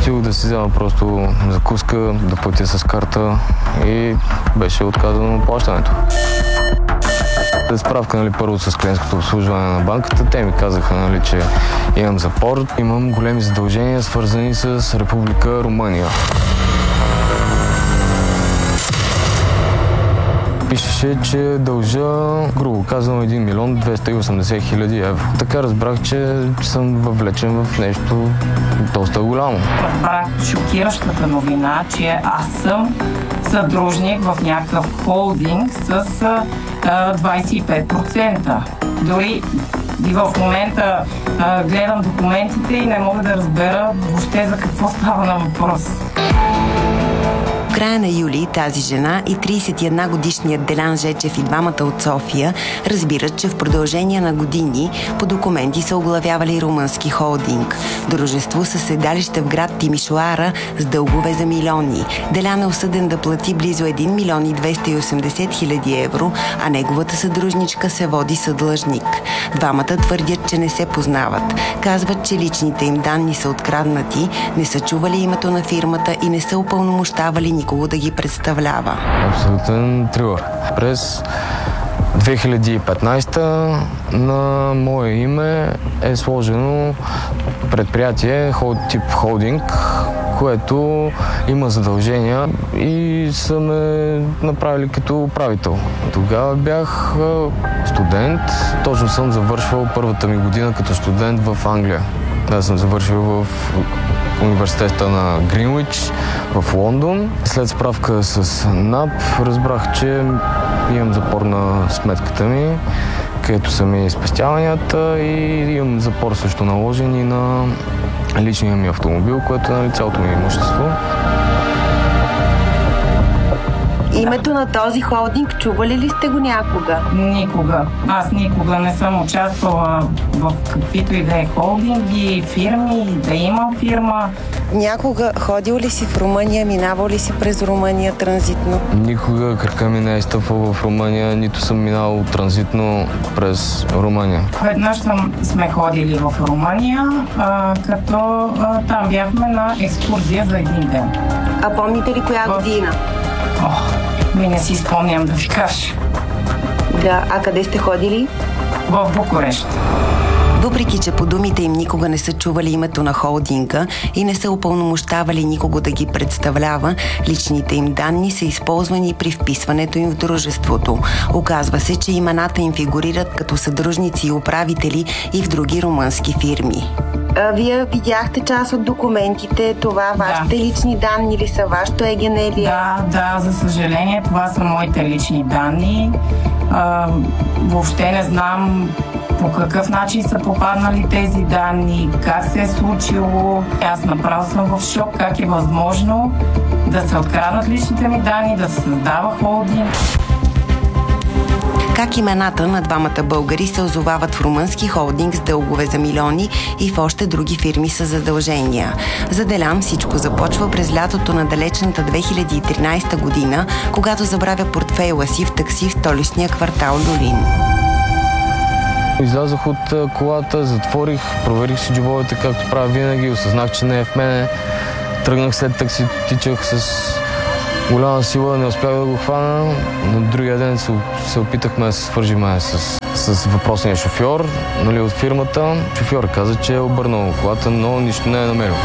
Отидох да си взема просто закуска, да платя с карта и беше отказано плащането. Справка, нали, първо с клиентското обслужване на банката. Те ми казаха, нали, че имам запор. Имам големи задължения, свързани с Република Румъния. Пишеше, че дължа, грубо казано, 1 милион 280 хиляди евро. Така разбрах, че съм въвлечен в нещо доста голямо. Разбрах шокиращата новина, че аз съм съдружник в някакъв холдинг с 25%. Дори и в момента гледам документите и не мога да разбера въобще за какво става на въпрос. В края на юли тази жена и 31-годишният Делян Жечев и двамата от София разбират, че в продължение на години по документи са оглавявали румънски холдинг. Дружество със седалище в град Тимишоара с дългове за милиони. Делян е осъден да плати близо 1 милион и 280 хиляди евро, а неговата съдружничка се води съдлъжник. Двамата твърдят, че не се познават. Казват, че личните им данни са откраднати, не са чували името на фирмата и не са упълномощавали никого да ги представлява. Абсолютен трилър. През 2015 на мое име е сложено предприятие тип холдинг, което има задължения и са ме направили като управител. Тогава бях студент. Точно съм завършвал първата ми година като студент в Англия. Аз съм завършил в университета на Гринвич в Лондон. След справка с НАП разбрах, че имам запор на сметката ми, където са ми спестяванията и имам запор също наложен и на личния ми автомобил, което е цялото ми имущество. Името на този холдинг чували ли сте го някога? Никога. Аз никога не съм участвала в каквито и да е холдинги, фирми, да имам фирма. Някога ходил ли си в Румъния, минавал ли си през Румъния транзитно? Никога кръка ми не е стъпвал в Румъния, нито съм минал транзитно през Румъния. Веднъж сме ходили в Румъния, като там бяхме на екскурзия за един ден. А помните ли коя година? Не си спомням да ви кажа. Да, а къде сте ходили? В Букурещ. Въпреки, че по думите им никога не са чували името на холдинга и не са упълномощавали никого да ги представлява, личните им данни са използвани при вписването им в дружеството. Оказва се, че имената им фигурират като съдружници и управители и в други румънски фирми. Вие видяхте част от документите, това вашите лични данни ли са, вашето ЕГН ли? Да, за съжаление, това са моите лични данни. Въобще не знам по какъв начин са попаднали тези данни, как се е случило. Аз направо съм в шок, как е възможно да се откраднат личните ми данни, да се създава холдинг. Как имената на двамата българи се озовават в румънски холдинг с дългове за милиони и в още други фирми с задължения. За Делян всичко започва през лятото на далечната 2013 година, когато забравя портфейла си в такси в столичния квартал Люлин. Излязох от колата, затворих, проверих си джобовете, както правя винаги, осъзнах, че не е в мене. Тръгнах след такси, тичах с голяма сила, не успях да го хвана. На другия ден се опитахме да се свържим с въпросния шофьор, нали, от фирмата. Шофьор каза, че е обърнал колата, но нищо не е намерил.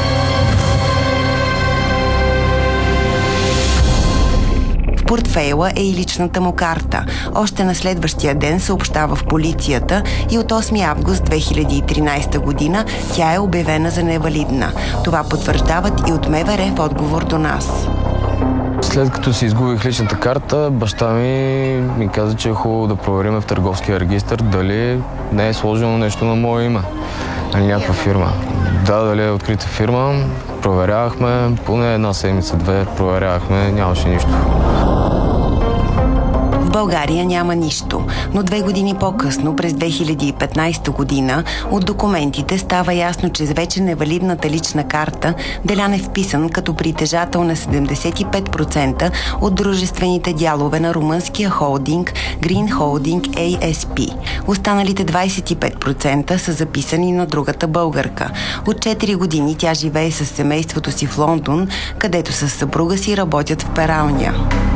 В портфейла е и личната му карта. Още на следващия ден съобщава в полицията и от 8 август 2013 година тя е обявена за невалидна. Това потвърждават и от МВР в отговор до нас. След като си изгубих личната карта, баща ми каза, че е хубаво да проверим в търговския регистър дали не е сложено нещо на мое име, на някаква фирма. Да, дали е открита фирма, проверявахме, поне една седмица-две проверявахме, нямаше нищо. В България няма нищо, но 2 години по-късно, през 2015 година, от документите става ясно, че с вече невалидната лична карта Делян е вписан като притежател на 75% от дружествените дялове на румънския холдинг Green Holding ASP. Останалите 25% са записани на другата българка. От 4 години тя живее с семейството си в Лондон, където със съпруга си работят в пералня.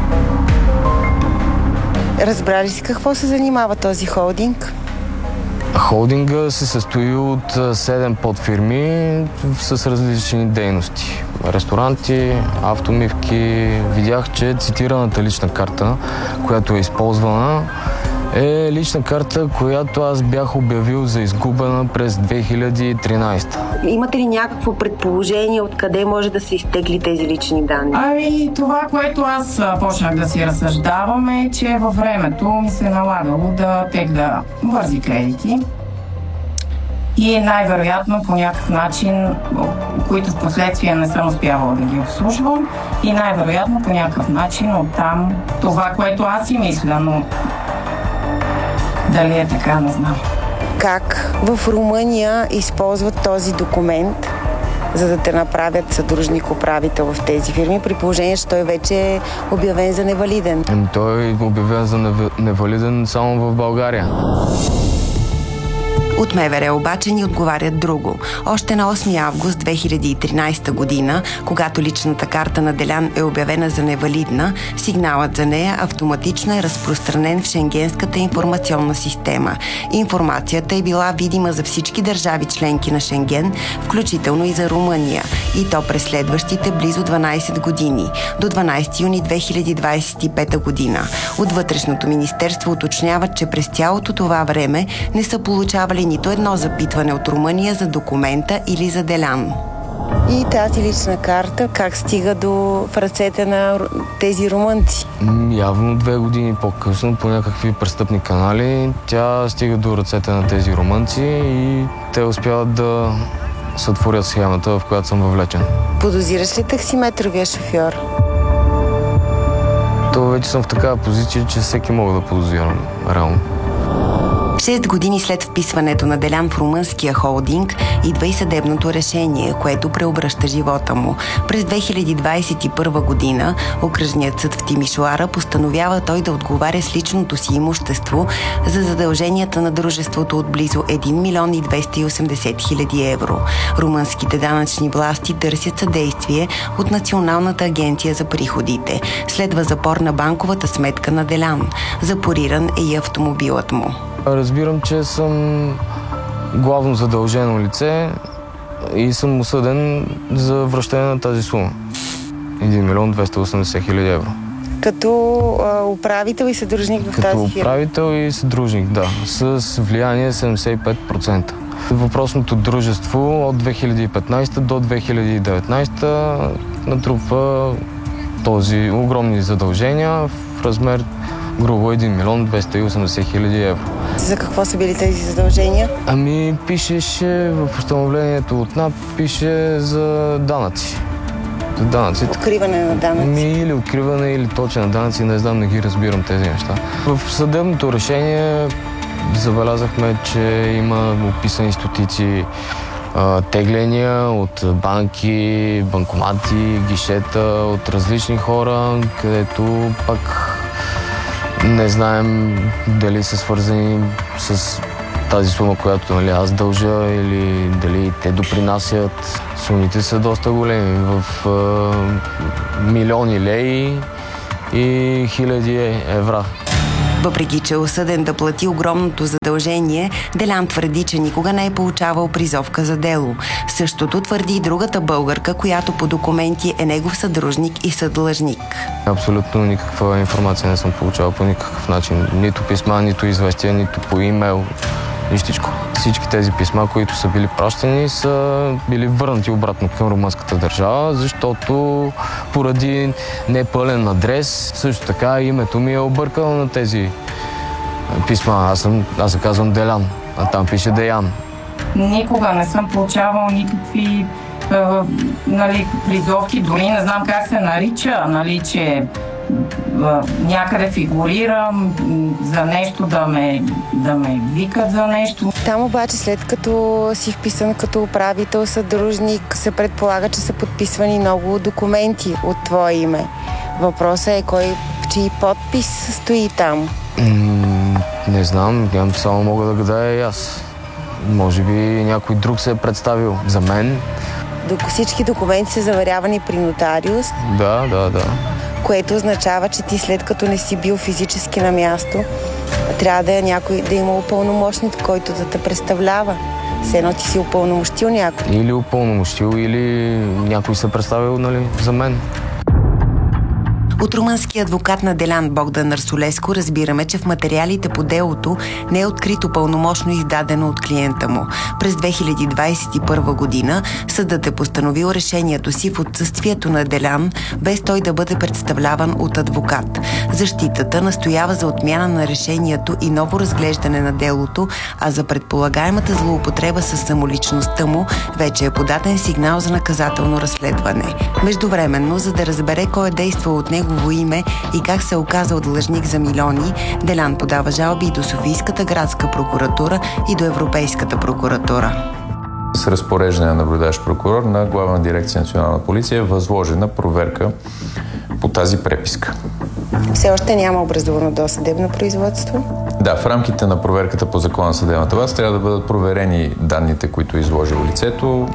Разбрали си какво се занимава този холдинг? Холдинга се състои от 7 подфирми с различни дейности. Ресторанти, автомивки. Видях, че цитираната лична карта, която е използвана, е лична карта, която аз бях обявил за изгубена през 2013. Имате ли някакво предположение откъде може да се изтегли тези лични данни? Това, което аз почнах да си разсъждавам е, че във времето ми се е налагало да тегля бързи кредити и най-вероятно по някакъв начин, които в последствие не съм успявала да ги обслужвам, и най-вероятно по някакъв начин оттам това, което аз си мисля, но дали е така, не знам. Как в Румъния използват този документ, за да те направят съдружник-управител в тези фирми, при положение, че той вече е обявен за невалиден? Той е обявен за невалиден само в България. От МВР обаче ни отговарят друго. Още на 8 август 2013 година, когато личната карта на Делян е обявена за невалидна, сигналът за нея автоматично е разпространен в Шенгенската информационна система. Информацията е била видима за всички държави членки на Шенген, включително и за Румъния, и то през следващите близо 12 години, до 12 юни 2025 година. От Вътрешното министерство уточняват, че през цялото това време не са получавали нито едно запитване от Румъния за документа или за Делян. И тази лична карта как стига в ръцете на тези румънци? Явно 2 години по-късно по някакви престъпни канали тя стига до ръцете на тези румънци и те успяват да сътворят схемата, в която съм въвлечен. Подозираш ли таксиметровия шофьор? То вече съм в такава позиция, че всеки мога да подозирам реално. 6 години след вписването на Делян в румънския холдинг идва и съдебното решение, което преобръща живота му. През 2021 година Окръжният съд в Тимишоара постановява той да отговаря с личното си имущество за задълженията на дружеството от близо 1 милион и 280 хиляди евро. Румънските данъчни власти търсят съдействие от Националната агенция за приходите. Следва запор на банковата сметка на Делян. Запориран е и автомобилът му. Разбирам, че съм главно задължено лице и съм осъден за връщане на тази сума. 1 милион 280 хиляди евро. Като управител и съдружник в тази фирма? Като управител и съдружник, да. С влияние 75%. Въпросното дружество от 2015 до 2019 натрупва този огромни задължения в размер грубо 1 милион 280 хиляди евро. За какво са били тези задължения? Пишеше в постановлението от НАП, пише за данъци. За данъци. Откриване на данъци. Или откриване, или точен на данъци, не знам, не ги разбирам тези неща. В съдебното решение забелязахме, че има описани стотици тегления от банки, банкомати, гишета, от различни хора, където пак не знаем дали са свързани с тази сума, която аз дължа, или дали те допринасят. Сумите са доста големи, в милиони леи и хиляди евра. Въпреки че е осъден да плати огромното задължение, Делян твърди, че никога не е получавал призовка за дело. Същото твърди и другата българка, която по документи е негов съдружник и съдлъжник. Абсолютно никаква информация не съм получавал по никакъв начин. Нито писма, нито известия, нито по имейл. Нищичко. Всички тези писма, които са били пращани, са били върнати обратно към румънската държава, защото поради непълен адрес, също така името ми е объркано на тези писма. Аз се казвам Делян, а там пише Деян. Никога не съм получавал никакви призовки, дори не знам как се нарича, че някъде фигурирам за нещо, да ме викат за нещо. Там обаче, след като си вписан като управител, съдружник, се предполага, че са подписвани много документи от твое име. Въпросът е чий подпис стои там? Не знам, само мога да гадая и аз. Може би някой друг се е представил за мен. Всички документи са заверявани при нотариус. Да. Което означава, че ти, след като не си бил физически на място, трябва да има упълномощник, който да те представлява. Все едно ти си упълномощил някой. Или упълномощил, или някой се представил, за мен. От румънския адвокат на Делян Богдан Арсулеско разбираме, че в материалите по делото не е открито пълномощно издадено от клиента му. През 2021 година съдът е постановил решението си в отсъствието на Делян, без той да бъде представляван от адвокат. Защитата настоява за отмяна на решението и ново разглеждане на делото, а за предполагаемата злоупотреба със самоличността му вече е подаден сигнал за наказателно разследване. Междувременно, за да разбере кой е действал от негово име и как се е оказал длъжник за милиони, Делян подава жалби и до Софийската градска прокуратура и до Европейската прокуратура. С разпореждане на наблюдаващ прокурор на Главна дирекция Национална полиция е възложена проверка по тази преписка. Все още няма образувано досъдебно производство? Да, в рамките на проверката по закона на съдебната власт трябва да бъдат проверени данните, които е изложило лицето,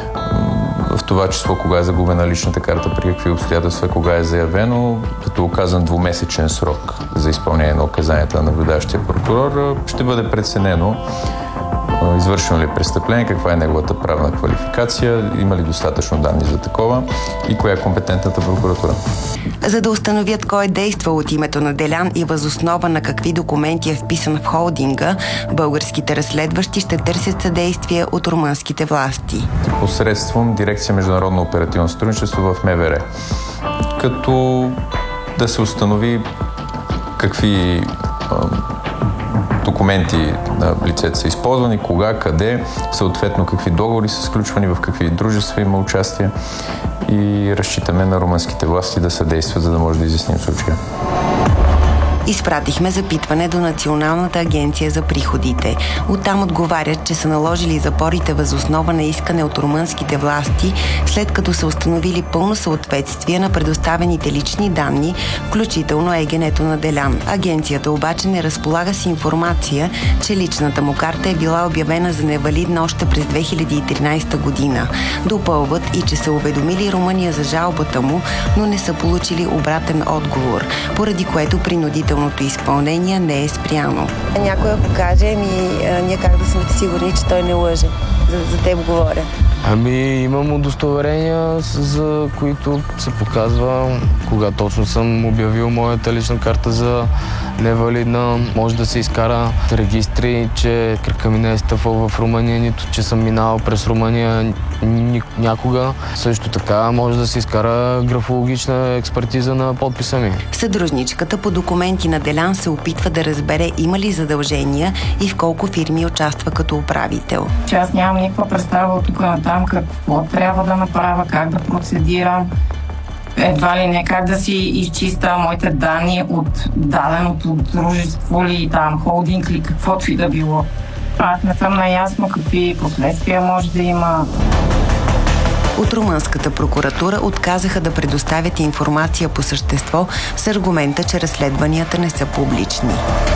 в това число кога е загубена личната карта, при какви обстоятелства, кога е заявено, като оказан двумесечен срок за изпълнение на указанията на наблюдаващия прокурор, ще бъде преценено извършено ли е престъпление, каква е неговата правна квалификация, има ли достатъчно данни за такова и коя е компетентната прокуратура. За да установят кой е действал от името на Делян и въз основа на какви документи е вписан в холдинга, българските разследващи ще търсят съдействие от румънските власти. Посредством дирекция Международно оперативно сътрудничество в МВР. Като да се установи какви документи на лицето са използвани, кога, къде, съответно какви договори са сключвани, в какви дружества има участие и разчитаме на румънските власти да съдействат, за да може да изясним случая. Изпратихме запитване до Националната агенция за приходите. Оттам отговарят, че са наложили запорите въз основа на искане от румънските власти, след като са установили пълно съответствие на предоставените лични данни, включително ЕГН-то на Делян. Агенцията обаче не разполага с информация, че личната му карта е била обявена за невалидна още през 2013 година. Допълват и, че са уведомили Румъния за жалбата му, но не са получили обратен отговор, поради което принудителното изпълнение не е спряно. Някой ако каже, ние как да сме сигурни, че той не лъже? За теб говоря. Имам удостоверения, за които се показва кога точно съм обявил моята лична карта за невалидна. Може да се изкара регистри, че кръка ми не е стъпвал в Румъния, нито че съм минал през Румъния някога. Също така може да се изкара графологична експертиза на подписа ми. Съдружничката по документи на Делян се опитва да разбере има ли задължения и в колко фирми участва като управител. Че аз нямам никаква представа от тук натам какво трябва да направя, как да процедирам. Едва ли не как да си изчиста моите данни от даденото дружество ли, там холдинг ли, каквото и да било. Аз не съм наясно какви последствия може да има. От румънската прокуратура отказаха да предоставят информация по същество с аргумента, че разследванията не са публични.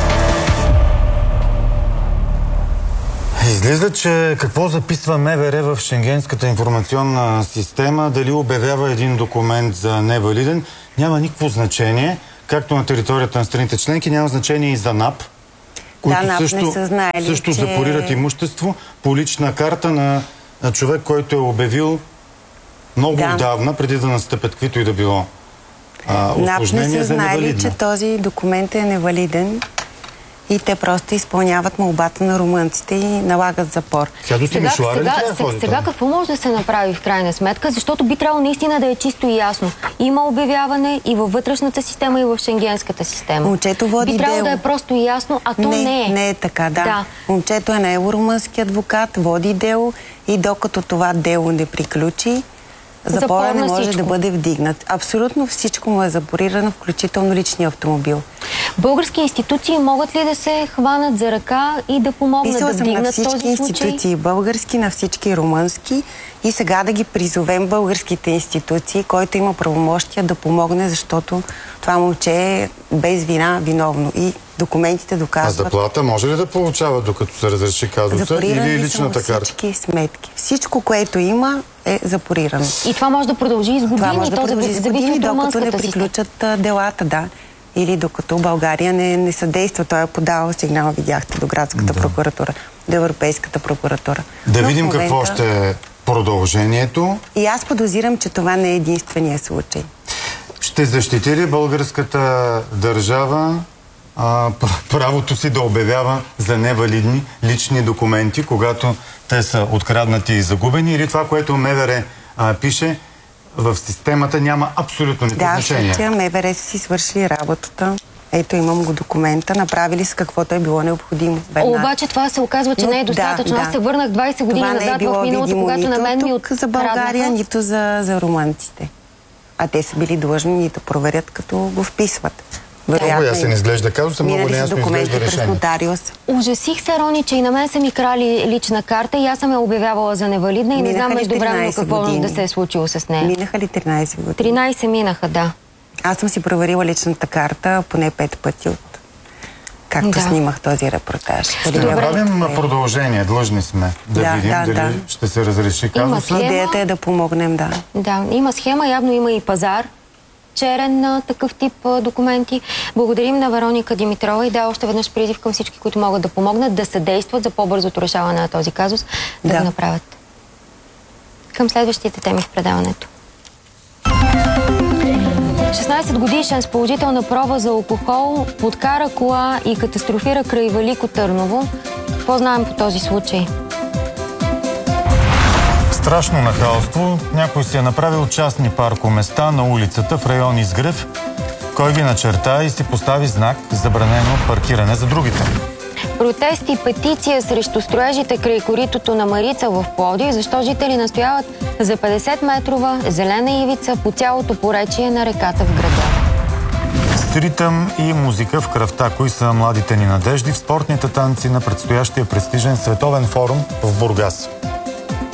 Излиза, че какво записва МВР в Шенгенската информационна система, дали обявява един документ за невалиден, няма никакво значение, както на територията на страните членки, няма значение и за НАП, които също запорират имущество по лична карта на човек, който е обявил много отдавна, преди да настъпят каквито и да било усложнения за невалидно. НАП не са знали, че този документ е невалиден и те просто изпълняват молбата на румънците и налагат запор. Сега какво може да се направи в крайна сметка? Защото би трябвало наистина да е чисто и ясно. Има обявяване и във вътрешната система, и в шенгенската система. Момчето води би трябвало да е просто и ясно, а то не е. Не е така, да. Момчето е на румънски адвокат, води дело и докато това дело не приключи, Запора не може да бъде вдигнат. Абсолютно всичко му е запорирано, включително личния автомобил. Български институции могат ли да се хванат за ръка и да помогнат да вдигнат този случай? Писала съм на всички институции, български, на всички румънски, и сега да ги призовем българските институции, който има правомощия да помогне, защото това момче е без вина виновно и документите доказват. А заплата може ли да получава, докато се разреши казуса, или личната карта? Всички сметки. Всичко, което има, е запорирано. И това може да продължи с години? Това може да продължи с години, докато не приключат делата, да. Или докато България не съдейства. Той е подал сигнал, видяхте, до градската прокуратура, до Европейската прокуратура. Да видим какво ще е продължението. И аз подозирам, че това не е единствения случай. Ще защити ли българската държава правото си да обявява за невалидни лични документи, когато те са откраднати и загубени, или това, което МВР пише в системата, няма абсолютно никакво значение? Да, МВР са си свършили работата. Ето, имам го документа. Направили с каквото е било необходимо. Обаче това се оказва, че не е достатъчно. Аз се върнах 20 години назад в миналото, когато на мен ми от за България, нито за румънците. А те са били длъжни да проверят, като го вписват. Много ясен изглежда казуса, много неясно изглежда решение. Ужасих се, Рони, че и на мен са ми крали лична карта и аз съм я обявявала за невалидна и не знам междувременно какво да се е случило с нея. Минаха ли 13 години? 13 минаха, да. Аз съм си проверила личната карта поне 5 пъти както снимах този репортаж. Ще направим продължение, длъжни сме да видим дали ще се разреши казуса. Идеята е да помогнем, да. Да, има схема, явно има и пазар черен на такъв тип документи. Благодарим на Вероника Димитрова и още веднъж призив към всички, които могат да помогнат, да съдействат за по-бързото решаване на този казус, да го направят. Към следващите теми в предаването. 16 годишен с положителна проба за алкохол подкара кола и катастрофира край Велико Търново. Какво знаем по този случай? Страшно нахалство. Някой си е направил частни паркоместа на улицата в район Изгрев. Кой ги начерта и си постави знак забранено паркиране за другите. Протести и петиция срещу строежите край коритото на Марица в Пловдив. Защо жители настояват за 50-метрова зелена ивица по цялото поречие на реката в града? С ритъм и музика в кръвта, кои са младите ни надежди в спортните танци на предстоящия престижен световен форум в Бургас.